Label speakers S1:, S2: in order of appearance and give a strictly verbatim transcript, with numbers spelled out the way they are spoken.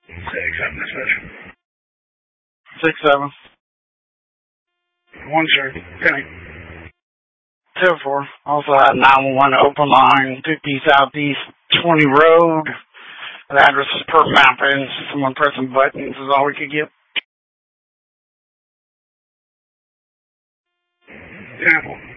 S1: Okay, accept message.
S2: Six seven.
S1: One sir. Penny.
S2: Two four. Also had nine one one open line, fifty Southeast twenty Road. The address is per map, and someone pressing buttons is all we could get.
S1: Apple.